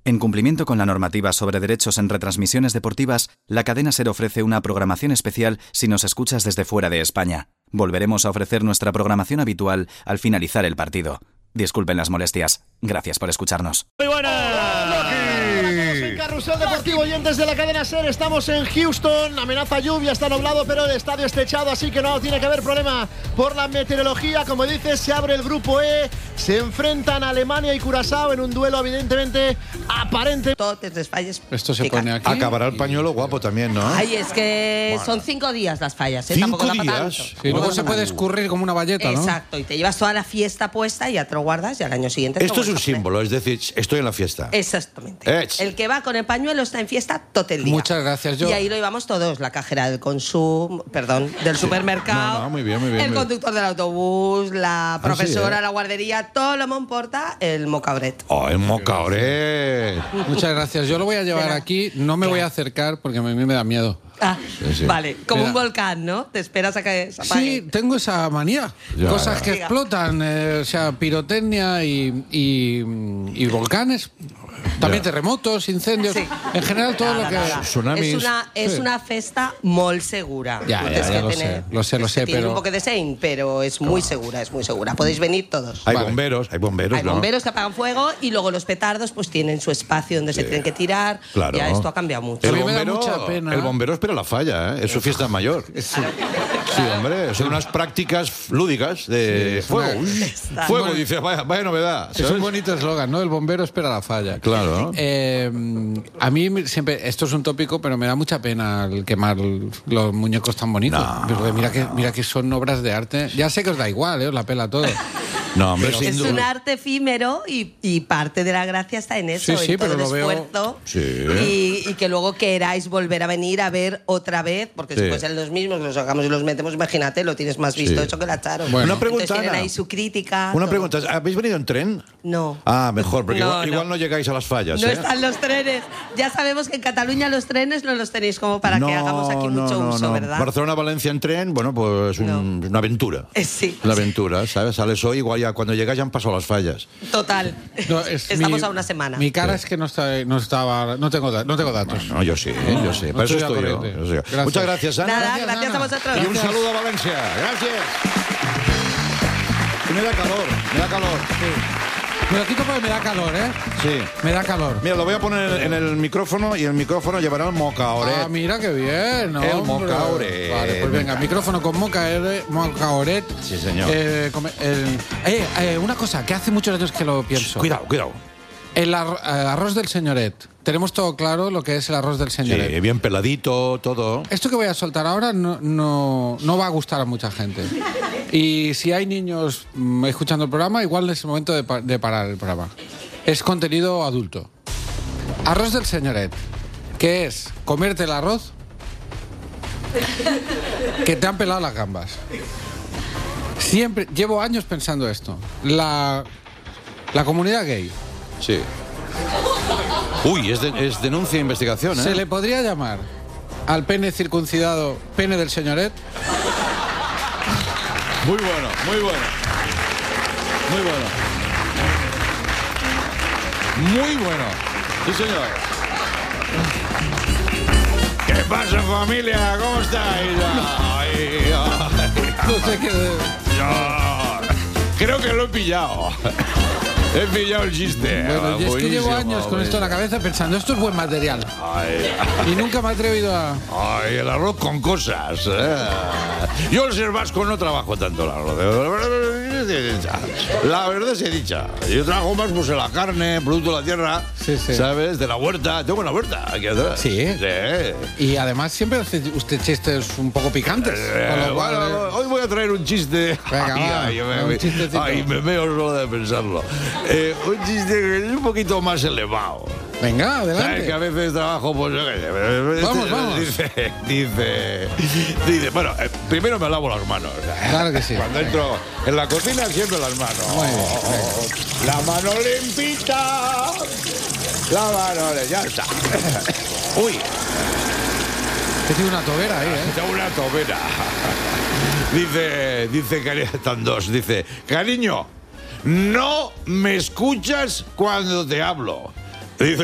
En cumplimiento con la normativa sobre derechos en retransmisiones deportivas, la cadena SER ofrece una programación especial si nos escuchas desde fuera de España. Volveremos a ofrecer nuestra programación habitual al finalizar el partido. Disculpen las molestias. Gracias por escucharnos. Muy buenas. En Carrusel Deportivo, oyentes de la cadena SER, estamos en Houston. Amenaza lluvia, está nublado, pero el estadio está techado, así que no tiene que haber problema por la meteorología. Como dices, se abre el grupo E. Se enfrentan Alemania y Curazao en un duelo evidentemente aparente. Totes les falles. Esto se pone aquí. Acabará el pañuelo guapo también, ¿no? Ay, es que son 5 días las fallas, ¿eh? 5 Tampoco da para días. tanto. Y luego se puede escurrir como una valleta, ¿no? Exacto, y te llevas toda la fiesta puesta y ya te lo guardas y al año siguiente te Esto es un vuelves a poner. símbolo, es decir, estoy en la fiesta. Exactamente. El que va con el pañuelo está en fiesta todo el día. Muchas gracias, Y ahí lo llevamos todos, la cajera del del supermercado, No, muy bien, muy bien. el conductor del autobús, la profesora, sí, la guardería, todo lo me importa el mocaoret. Oh, el mocaoret. Muchas gracias. Yo lo voy a llevar aquí, no me voy a acercar porque a mí me da miedo. Ah, Sí. vale, como Mira. un volcán, ¿no? Te esperas a que se apague. Sí, tengo esa manía. Ya, Cosas que Diga. explotan, o sea, pirotecnia y volcanes. También Ya. terremotos, incendios. Sí. En general, todo lo que. Tsunamis. Es Sí. una festa molt segura. Ya, Tú ya, tienes ya que lo tener- sé, lo sé, tiene pero- un poco de sein, pero es muy segura, es muy segura. Podéis venir todos. Hay Vale. bomberos, Hay ¿no? bomberos que apagan fuego y luego los petardos pues tienen su espacio donde se tienen que tirar. Claro. Ya esto ha cambiado mucho. A El mí me da bombero, mucha pena. el bombero espera la falla, ¿eh? Es su fiesta mayor. Sí, hombre, son unas prácticas lúdicas de es fuego. una- Uy, fuego, dice, vaya novedad. Es ¿sabes? un bonito eslogan, ¿no? El bombero espera la falla. Claro. A mí siempre, esto es un tópico, pero me da mucha pena el quemar los muñecos tan bonitos. No. Porque mira que son obras de arte. Ya sé que os da igual, os la pela todo. No, hombre, sin Es duda. un arte efímero y parte de la gracia está en eso, Sí, sí, en todo pero el lo veo- esfuerzo. Sí. Y que luego queráis volver a venir a ver otra vez, porque Sí. después en los mismos los sacamos y los metemos, imagínate, lo tienes más visto Sí. hecho que la Charo. Bueno. Una pregunta, Entonces tienen Ana. ahí su crítica. Una todo. pregunta, ¿habéis venido en tren? No. Ah, mejor, porque No, igual no llegáis a las fallas, No ¿eh? están los trenes. Ya sabemos que en Cataluña los trenes no los tenéis como para que hagamos aquí mucho uso, ¿verdad? Barcelona-Valencia en tren, bueno, pues una aventura. Sí. Una aventura, ¿sabes? Sales hoy, igual ya cuando llegas ya han pasado las fallas. Total. No, Estamos a una semana. Mi cara es que no tengo datos. No, yo sí, yo sé. Para eso estoy estoy al yo. corriente. yo sé. Gracias. Muchas gracias, Ana. Nada, Gracias, gracias a Ana. vosotros. Y un saludo a Valencia. Gracias. Me da calor, me da calor. Me lo quito porque me da calor, ¿eh? Sí. Me da calor. Mira, lo voy a poner en el micrófono y el micrófono llevará el mocaoret. Ah, mira qué bien, ¿no? El hombre? mocaoret. Vale, pues venga, micrófono con mocaoret. Sí, señor. Una cosa, que hace muchos años que lo pienso. Cuidado, cuidado. El arroz del señoret. Tenemos todo claro lo que es el arroz del señoret. Sí, bien peladito, todo. Esto que voy a soltar ahora no va a gustar a mucha gente. Y si hay niños escuchando el programa, igual es el momento de parar el programa. Es contenido adulto. Arroz del señoret. ¿Qué es? Comerte el arroz que te han pelado las gambas. Siempre, llevo años pensando esto. La comunidad gay. Sí. Uy, es denuncia e investigación, ¿eh? ¿Se le podría llamar al pene circuncidado pene del señoret? Muy bueno, muy bueno. Muy bueno. Muy bueno. Sí, señor. ¿Qué pasa, familia? ¿Cómo estáis? Ay, ay. No sé qué... Creo que lo he pillado. He pillado el chiste. Bueno, y es que llevo Buenísimo, años con esto en la cabeza pensando, esto es buen material. Ay, Y nunca me he atrevido a... ay, el arroz con cosas. Yo el ser vasco no trabajo tanto el arroz. La verdad se dicha. Yo trabajo más pues en la carne, producto de la tierra, Sí, sí. ¿sabes? De la huerta. Tengo una huerta aquí atrás. Sí. Sí. Y además siempre hace usted chistes un poco picantes. Con lo cual, Bueno, hoy voy a traer un chiste. Venga, va, un chistecito. me veo solo de pensarlo. Un chiste que es un poquito más elevado. venga, ¿Sabes adelante. que a veces trabajo, pues... Vamos. Dice, bueno, primero me lavo las manos. Claro que sí. Cuando entro en la cocina, siempre las manos. Muy bien, La mano limpita. La mano, ya está. Uy, Que tiene una tobera ahí, ¿eh? tengo una tobera. Están dos. Dice, cariño, no me escuchas cuando te hablo.